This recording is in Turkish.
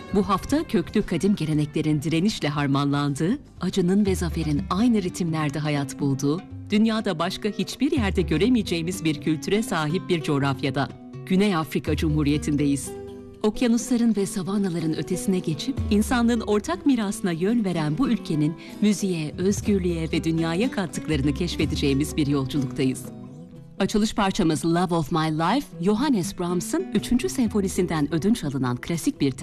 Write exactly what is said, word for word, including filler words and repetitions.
Bu hafta köklü kadim geleneklerin direnişle harmanlandığı, acının ve zaferin aynı ritimlerde hayat bulduğu, dünyada başka hiçbir yerde göremeyeceğimiz bir kültüre sahip bir coğrafyada, Güney Afrika Cumhuriyeti'ndeyiz. Okyanusların ve savannaların ötesine geçip insanlığın ortak mirasına yön veren bu ülkenin müziğe, özgürlüğe ve dünyaya kattıklarını keşfedeceğimiz bir yolculuktayız. Açılış parçamız Love of My Life, Johannes Brahms'ın üçüncü senfonisinden ödünç alınan klasik bir